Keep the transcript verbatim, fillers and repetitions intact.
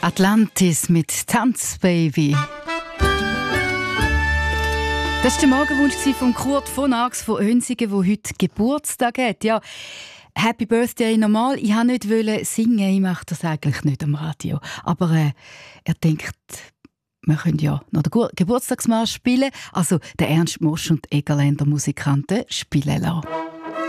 Atlantis mit Tanzbaby. Das war der Morgenwunsch von Kurt von Arx von Önsigen, der heute Geburtstag hat. Ja, Happy Birthday normal. Ich wollte nicht singen, ich mache das eigentlich nicht am Radio. Aber äh, er denkt, wir können ja noch den Geburtstagsmarsch spielen. Also den Ernst Mosch und die Egerländer Musikanten spielen lassen.